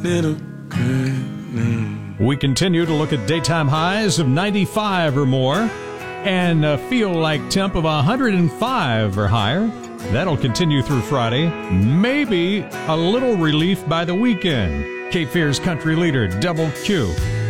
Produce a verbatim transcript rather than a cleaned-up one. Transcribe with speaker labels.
Speaker 1: Little girl.
Speaker 2: We continue to look at daytime highs of ninety-five or more and a feel-like temp of one hundred five or higher. That'll continue through Friday. Maybe a little relief by the weekend. Cape Fear's country leader, Double Q.